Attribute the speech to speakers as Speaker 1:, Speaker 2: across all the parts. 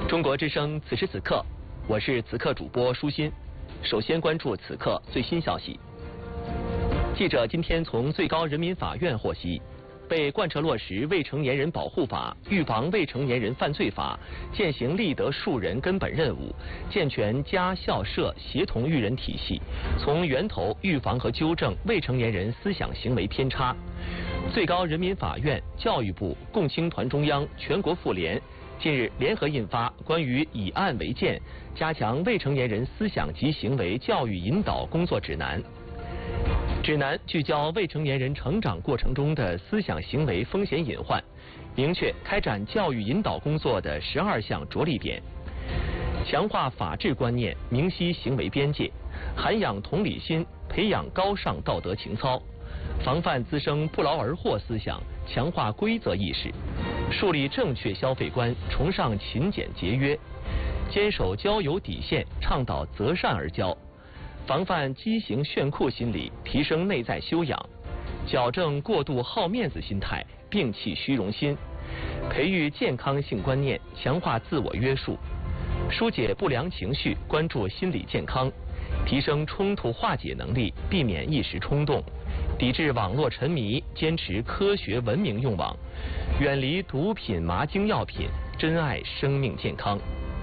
Speaker 1: 中国之声此时此刻，我是此刻主播舒心。首先关注此刻最新消息。记者今天从最高人民法院获悉，被贯彻落实未成年人保护法、预防未成年人犯罪法，践行立德树人根本任务，健全家校社协同育人体系，从源头预防和纠正未成年人思想行为偏差。最高人民法院、教育部、共青团中央、全国妇联近日联合印发关于以案为鉴，加强未成年人思想及行为教育引导工作指南。指南聚焦未成年人成长过程中的思想行为风险隐患，明确开展教育引导工作的12项着力点，强化法治观念，明晰行为边界，涵养同理心，培养高尚道德情操，防范滋生不劳而获思想，强化规则意识，树立正确消费观，崇尚勤俭节约，坚守交友底线，倡导择善而交，防范畸形炫酷心理，提升内在修养，矫正过度好面子心态，摒弃虚荣心，培育健康性观念，强化自我约束，疏解不良情绪，关注心理健康，提升冲突化解能力，避免一时冲动，抵制网络沉迷，坚持科学文明用网，远离毒品麻精药品，珍爱生命健康。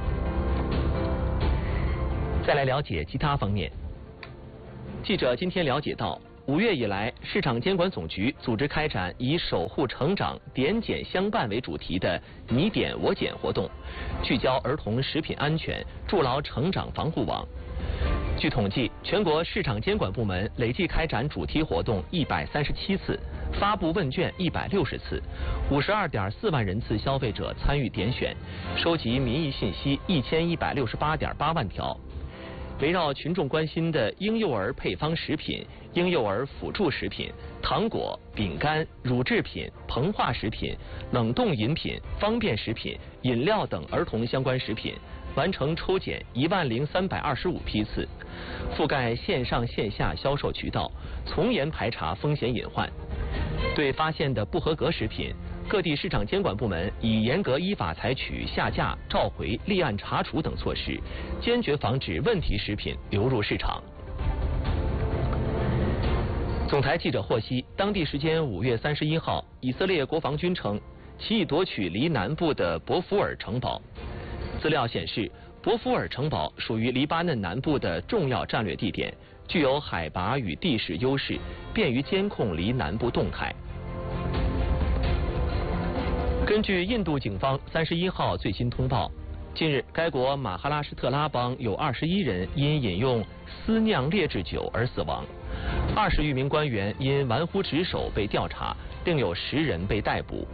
Speaker 1: 再来了解其他方面。记者今天了解到，5月以来，市场监管总局组织开展以守护成长、点检相伴为主题的你点我检活动，聚焦儿童食品安全，筑牢成长防护网。据统计，全国市场监管部门累计开展主题活动137次，发布问卷160次，52.4万人次消费者参与点选，收集民意信息1168.8万条。围绕群众关心的婴幼儿配方食品、婴幼儿辅助食品、糖果、饼干、乳制品、膨化食品、冷冻饮品、方便食品、饮料等儿童相关食品，完成抽检10325批次，覆盖线上线下销售渠道，从严排查风险隐患。对发现的不合格食品，各地市场监管部门已严格依法采取下架、召回、立案查处等措施，坚决防止问题食品流入市场。总台记者获悉，当地时间5月31号，以色列国防军称其已夺取离南部的博福尔城堡。资料显示，博福尔城堡属于黎巴嫩南部的重要战略地点，具有海拔与地势优势，便于监控离南部动态。根据印度警方31号最新通报，近日该国马哈拉施特拉邦有21人因饮用私酿劣质酒而死亡，20余名官员因玩忽职守被调查，另有10人被逮捕。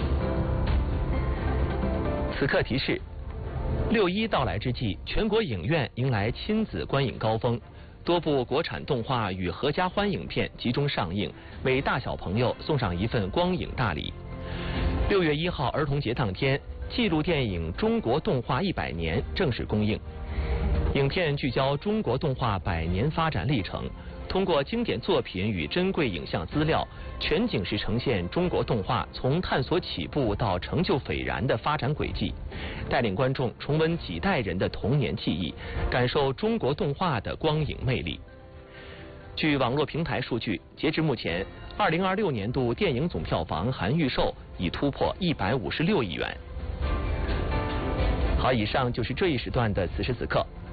Speaker 1: 此刻提示：6·1到来之际，全国影院迎来亲子观影高峰，多部国产动画与合家欢影片集中上映，为大小朋友送上一份光影大礼。6月1号儿童节当天，纪录电影《中国动画100年》正式公映。影片聚焦中国动画100年发展历程，通过经典作品与珍贵影像资料，全景式呈现中国动画从探索起步到成就斐然的发展轨迹，带领观众重温几代人的童年记忆，感受中国动画的光影魅力。据网络平台数据，截至目前，2026年度电影总票房含预售已突破156亿元。好，以上就是这一时段的此时此刻。